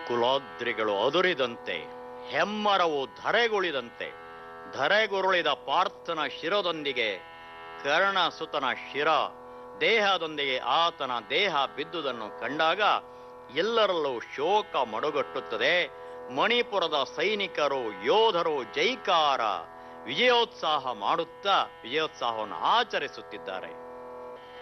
ಕುಲಾದ್ರಿಗಳು ಅದುರಿದಂತೆ, ಹೆಮ್ಮರವು ಧರೆಗುಳಿದಂತೆ, ಧರೆಗುರುಳಿದ ಪಾರ್ಥನ ಶಿರದೊಂದಿಗೆ ಕರ್ಣಸುತನ ಶಿರ ದೇಹದೊಂದಿಗೆ ಆತನ ದೇಹ ಬಿದ್ದುದನ್ನು ಕಂಡಾಗ ಎಲ್ಲರಲ್ಲೂ ಶೋಕ ಮಡುಗಟ್ಟುತ್ತದೆ. ಮಣಿಪುರದ ಸೈನಿಕರು, ಯೋಧರು ಜೈಕಾರ ವಿಜಯೋತ್ಸಾಹ ಮಾಡುತ್ತಾ ವಿಜಯೋತ್ಸಾಹವನ್ನು ಆಚರಿಸುತ್ತಿದ್ದಾರೆ.